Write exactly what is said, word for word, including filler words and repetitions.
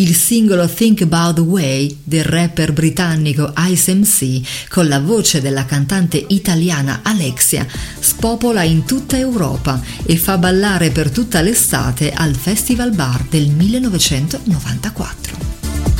Il singolo Think About the Way del rapper britannico Ice M C, con la voce della cantante italiana Alexia, spopola in tutta Europa e fa ballare per tutta l'estate al Festival Bar del millenovecentonovantaquattro.